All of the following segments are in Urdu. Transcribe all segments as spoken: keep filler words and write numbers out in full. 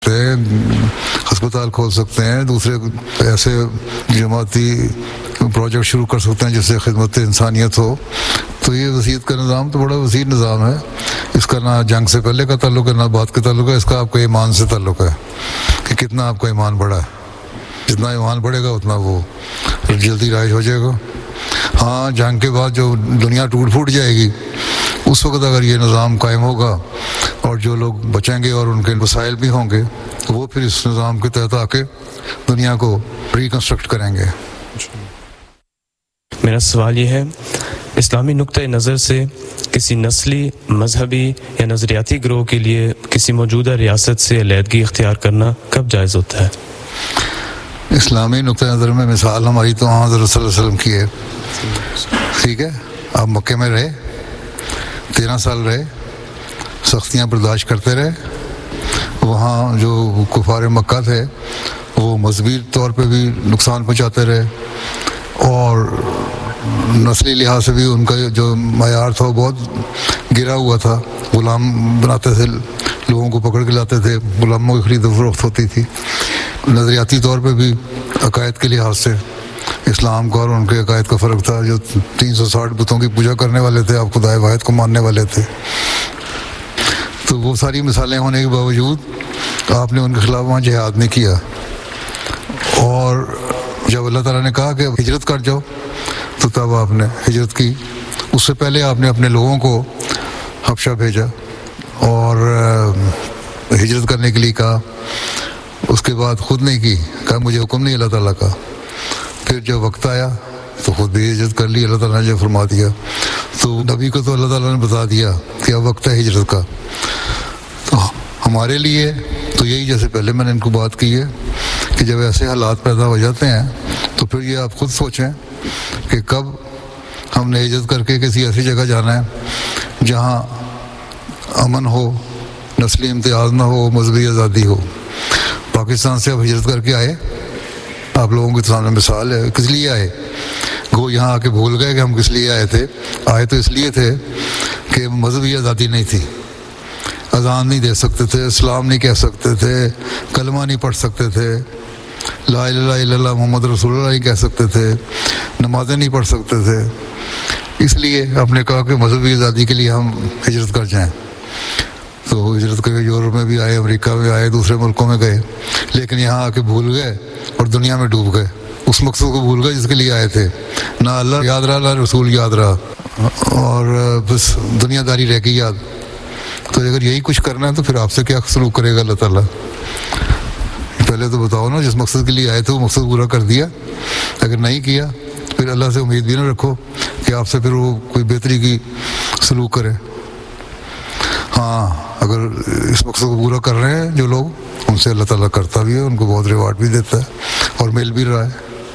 ہسپتال کھول سکتے ہیں، دوسرے ایسے جماعتی پروجیکٹ شروع کر سکتے ہیں جس سے خدمت انسانیت ہو. تو یہ وسیعت کا نظام تو بڑا وسیع نظام ہے. اس کا نہ جنگ سے پہلے کا تعلق ہے نہ بعد کا تعلق ہے، اس کا آپ کا ایمان سے تعلق ہے کہ کتنا آپ کا ایمان بڑھا ہے. جتنا ایمان بڑھے گا اتنا وہ جلدی رائج ہو جائے گا. ہاں جنگ کے بعد جو دنیا ٹوٹ پھوٹ جائے گی اس وقت اگر یہ نظام قائم ہوگا اور جو لوگ بچیں گے اور ان کے وسائل بھی ہوں گے وہ پھر اس نظام کے تحت آ کے دنیا کو ریکنسٹرکٹ کریں گے. میرا سوال یہ ہے، اسلامی نقطۂ نظر سے کسی نسلی، مذہبی یا نظریاتی گروہ کے لیے کسی موجودہ ریاست سے علیحدگی اختیار کرنا کب جائز ہوتا ہے؟ اسلامی نقطۂ نظر میں مثال ہماری تو وہاں حضرت صلی اللہ علیہ وسلم کی ہے. ٹھیک ہے، آپ مکے میں رہے، تیرہ سال رہے، سختیاں برداشت کرتے رہے. وہاں جو کفار مکہ تھے وہ مذہبی طور پہ بھی نقصان پہنچاتے رہے اور نسلی لحاظ سے بھی ان کا جو معیار تھا وہ بہت گرا ہوا تھا. غلام بناتے تھے، لوگوں کو پکڑ کے لاتے تھے، غلاموں کی خرید و فروخت ہوتی تھی. نظریاتی طور پہ بھی عقائد کے لحاظ سے اسلام کا اور ان کے عقائد کا فرق تھا. جو تین سو ساٹھ بتوں کی پوجا کرنے والے تھے، آپ خدائے واحد کو ماننے والے تھے. تو وہ ساری مثالیں ہونے کے باوجود آپ نے ان کے خلاف وہاں جہاد نہیں کیا. اور جب اللہ تعالیٰ نے کہا کہ ہجرت کر جاؤ تو تب آپ نے ہجرت کی. اس سے پہلے آپ نے اپنے لوگوں کو حبشہ بھیجا اور ہجرت کرنے کے لیے کہا. اس کے بعد خود نہیں کی، کہا مجھے حکم نہیں اللہ تعالیٰ کا. پھر جب وقت آیا تو خود بھی ہجرت کر لی، اللہ تعالیٰ نے جو فرما دیا. تو نبی کو تو اللہ تعالیٰ نے بتا دیا کہ اب وقت ہے ہجرت کا. تو ہمارے لیے تو یہی، جیسے پہلے میں نے ان کو بات کی ہے کہ جب ایسے حالات پیدا ہو جاتے ہیں تو پھر یہ آپ خود سوچیں کہ کب ہم نے ہجرت کر کے کسی ایسی جگہ جانا ہے جہاں امن ہو، نسلی امتیاز نہ ہو، مذہبی آزادی ہو. پاکستان سے اب ہجرت کر کے آئے، آپ لوگوں کے سامنے مثال ہے کس لیے آئے. وہ یہاں آ کے بھول گئے کہ ہم کس لیے آئے تھے. آئے تو اس لیے تھے کہ مذہبی آزادی نہیں تھی، اذان نہیں دے سکتے تھے، اسلام نہیں کہہ سکتے تھے، کلمہ نہیں پڑھ سکتے تھے، لا الہ الا اللہ محمد رسول اللہ نہیں کہہ سکتے تھے، نمازیں نہیں پڑھ سکتے تھے. اس لیے آپ نے کہا کہ مذہبی آزادی کے لیے ہم ہجرت کر جائیں. تو ہجرت کر کے یورپ میں بھی آئے، امریکہ میں آئے، دوسرے ملکوں میں گئے، لیکن یہاں آ کے بھول گئے اور دنیا میں ڈوب گئے. اس مقصد کو بھول گئے جس کے لیے آئے تھے. نہ اللہ یاد رہا نہ رسول یاد رہا اور بس دنیا داری رہ گئی یاد. تو اگر یہی کچھ کرنا ہے تو پھر آپ سے کیا سلوک کرے گا اللہ تعالیٰ؟ پہلے تو بتاؤ نا، جس مقصد کے لیے آئے تھے وہ مقصد پورا کر دیا. اگر نہیں کیا پھر اللہ سے امید بھی نہ رکھو کہ آپ سے پھر وہ کوئی بہتری کی سلوک کرے. ہاں اگر اس مقصد کو پورا کر رہے ہیں جو لوگ، ان سے اللہ تعالیٰ کرتا بھی ہے، ان کو بہت ریوارڈ بھی دیتا ہے اور مل بھی رہا ہے.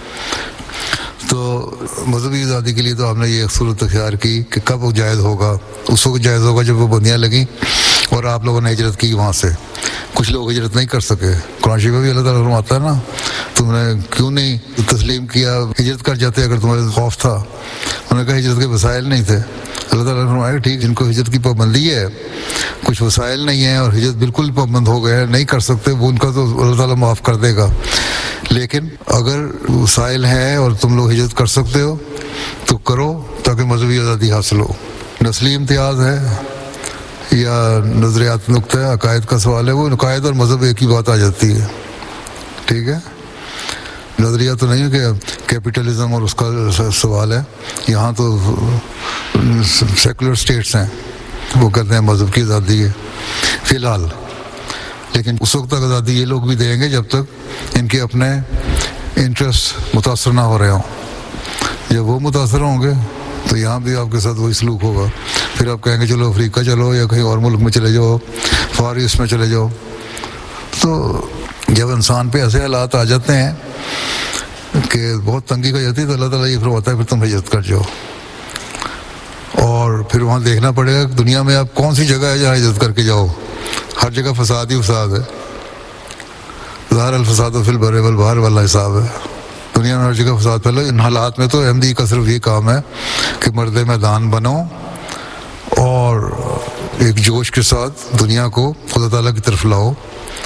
تو مذہبی آزادی کے لیے تو آپ نے یہ صورت اختیار کی کہ کب وہ جائز ہوگا. اس وقت جائز ہوگا جب وہ بندیاں لگیں اور آپ لوگوں نے ہجرت کی وہاں سے. کچھ لوگ ہجرت نہیں کر سکے. قرآن شریف میں بھی اللہ تعالیٰ فرماتا ہے نا، تم نے کیوں نہیں تسلیم کیا، ہجرت کر جاتے اگر تمہیں خوف تھا. انہوں نے کہا ہجرت کے وسائل نہیں تھے. اللہ تعالیٰ نے فرمایا ٹھیک، جن کو ہجرت کی پابندی ہے، کچھ وسائل نہیں ہیں اور ہجرت بالکل پابند ہو گئے ہیں، نہیں کر سکتے، وہ ان کا تو اللہ تعالیٰ معاف کر دے گا. لیکن اگر وسائل ہیں اور تم لوگ ہجرت کر سکتے ہو تو کرو تاکہ مذہبی آزادی حاصل ہو. نسلی امتیاز ہے یا نظریات نقطہ ہے، عقائد کا سوال ہے، وہ عقائد اور مذہب ایک ہی بات آ جاتی ہے. ٹھیک ہے، نظریہ تو نہیں ہے کہ کیپٹلزم اور اس کا سوال ہے. یہاں تو سیکولر اسٹیٹس ہیں، وہ کہتے ہیں مذہب کی آزادی ہے فی الحال. لیکن اس وقت تک آزادی یہ لوگ بھی دیں گے جب تک ان کے اپنے انٹرسٹ متاثر نہ ہو رہے ہوں. جب وہ متاثر ہوں گے تو یہاں بھی آپ کے ساتھ وہی سلوک ہوگا. پھر آپ کہیں گے چلو افریقہ چلو یا کہیں اور ملک میں چلے جاؤ، فار ایسٹ میں چلے جاؤ. تو جب انسان پہ ایسے حالات آ جاتے ہیں کہ بہت تنگی ہو جاتی ہے تو اللہ تعالیٰ یہ فرماتا ہے پھر تم ہجرت کر جاؤ. اور پھر وہاں دیکھنا پڑے گا کہ دنیا میں آپ کون سی جگہ ہے جہاں ہجرت کر کے جاؤ. ہر جگہ فساد ہی فساد ہے. ظاہر الفساد و فی البر والبحر والا حساب ہے. دنیا میں ہر جگہ فساد پھیلا. ان حالات میں تو احمدی کا صرف یہ کام ہے کہ مرد میدان بنو اور ایک جوش کے ساتھ دنیا کو خدا تعالیٰ کی طرف لاؤ